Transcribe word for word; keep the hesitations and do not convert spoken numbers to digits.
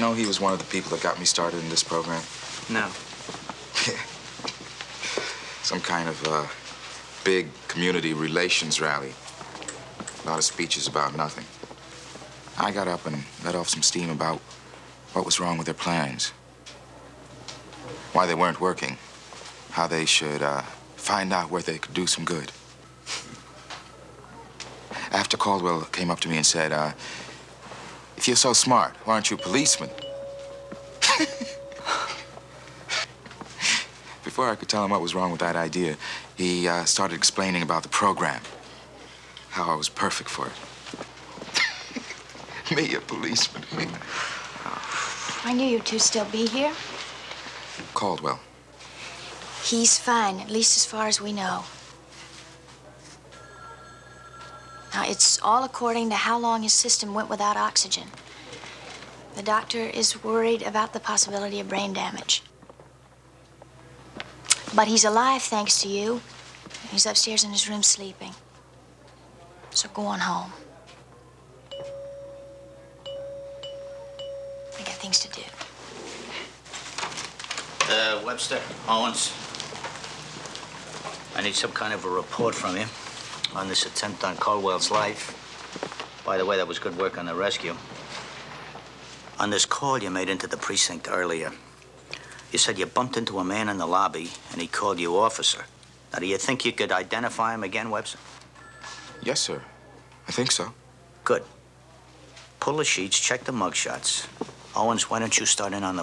know he was one of the people that got me started in this program? No. Some kind of uh, big community relations rally. A lot of speeches about nothing. I got up and let off some steam about what was wrong with their plans. Why they weren't working. How they should uh, find out where they could do some good. After Caldwell came up to me and said, uh, if you're so smart, why aren't you a policeman? Before I could tell him what was wrong with that idea, he uh, started explaining about the program. How I was perfect for it. Me, a policeman. I knew you two still be here. Caldwell. He's fine, at least as far as we know. Now, it's all according to how long his system went without oxygen. The doctor is worried about the possibility of brain damage. But he's alive, thanks to you. He's upstairs in his room sleeping. So go on home. I got things to do. Uh, Webster, Owens. I need some kind of a report from you on this attempt on Caldwell's life. By the way, that was good work on the rescue. On this call you made into the precinct earlier, you said you bumped into a man in the lobby and he called you officer. Now, do you think you could identify him again, Webster? Yes, sir. I think so. Good. Pull the sheets, check the mugshots. Owens, why don't you start in on the